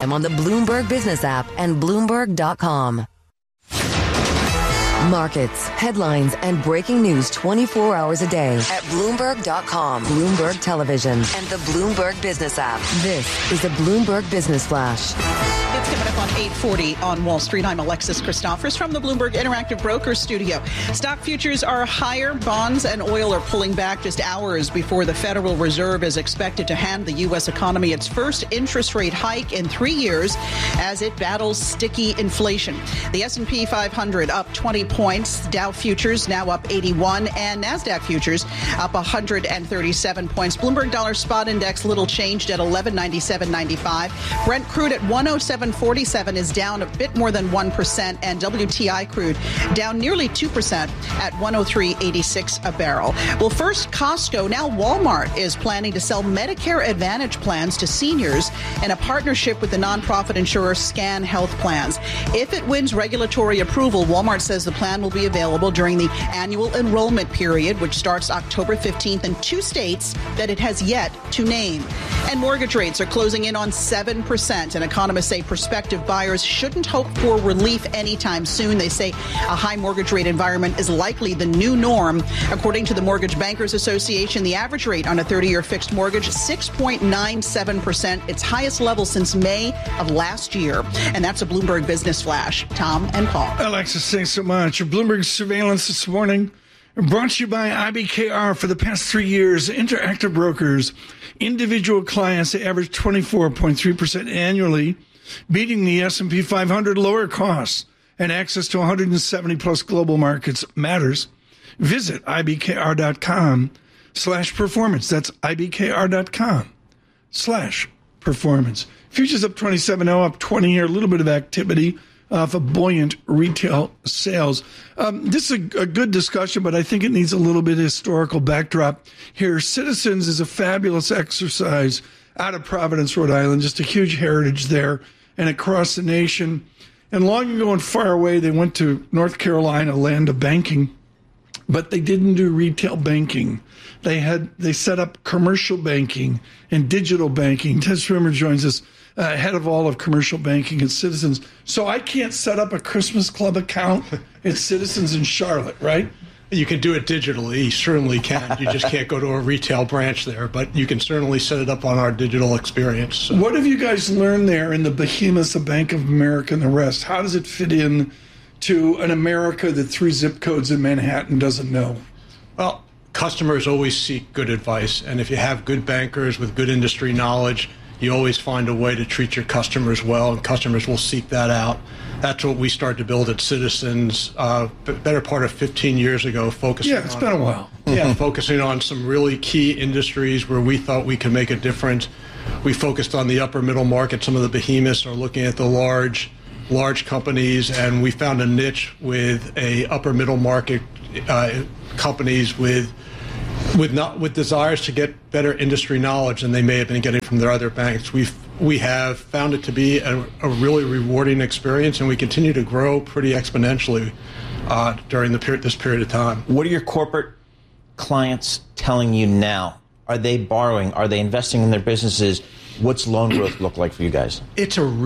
I'm on the Bloomberg Business app and Bloomberg.com. Markets, headlines, and breaking news 24 hours a day at Bloomberg.com, Bloomberg Television, and the Bloomberg Business app. This is a Bloomberg Business Flash. It's coming up on 8:40 on Wall Street. I'm Alexis Christophers from the Bloomberg Interactive Brokers studio. Stock futures are higher. Bonds and oil are pulling back just hours before the Federal Reserve is expected to hand the U.S. economy its first interest rate hike in 3 years as it battles sticky inflation. The S&P 500 up 20 points. Dow futures now up 81 and NASDAQ futures up 137 points. Bloomberg Dollar Spot Index little changed at 1197.95. Brent crude at 107.47 is down a bit more than 1%, and WTI crude down nearly 2% at 103.86 a barrel. Well, first Costco, now Walmart is planning to sell Medicare Advantage plans to seniors in a partnership with the nonprofit insurer Scan Health Plans. If it wins regulatory approval, Walmart says the plan will be available during the annual enrollment period, which starts October 15th in 2 states that it has yet to name. And mortgage rates are closing in on 7%, and economists say prospective buyers shouldn't hope for relief anytime soon. They say a high mortgage rate environment is likely the new norm. According to the Mortgage Bankers Association, the average rate on a 30-year fixed mortgage, 6.97%, its highest level since May of last year. And that's a Bloomberg Business Flash. Tom and Paul. Alexis, thanks so much. Bloomberg surveillance this morning brought to you by IBKR. For the past 3 years, Interactive Brokers, individual clients average 24.3% annually, beating the S&P 500. Lower costs and access to 170 plus global markets matters. Visit IBKR.com/performance. That's IBKR.com/performance. Futures up 27.0, up 20 here. A little bit of activity off of buoyant retail sales. This is a good discussion, but I think it needs a little bit of historical backdrop here. Citizens is a fabulous exercise out of Providence, Rhode Island, just a huge heritage there and across the nation. And long ago and far away, they went to North Carolina, land of banking, but they didn't do retail banking. They set up commercial banking and digital banking. Ted Swimmer joins us, head of all of commercial banking at Citizens. So I can't set up a Christmas Club account at Citizens in Charlotte, right? You can do it digitally. You certainly can. You just can't go to a retail branch there, but you can certainly set it up on our digital experience. So. What have you guys learned there in the behemoths of Bank of America and the rest? How does it fit in to an America that 3 zip codes in Manhattan doesn't know? Well, customers always seek good advice, and if you have good bankers with good industry knowledge, you always find a way to treat your customers well, and customers will seek that out. That's what we started to build at Citizens, better part of 15 years ago, focusing it's been a while. Focusing on some really key industries where we thought we could make a difference. We focused on the upper middle market. Some of the behemoths are looking at the large companies, and we found a niche with a upper middle market companies with desires to get better industry knowledge than they may have been getting from their other banks. We have found it to be a really rewarding experience, and we continue to grow pretty exponentially during this period of time. What are your corporate clients telling you now? Are they borrowing? Are they investing in their businesses? What's loan growth look like for you guys? It's a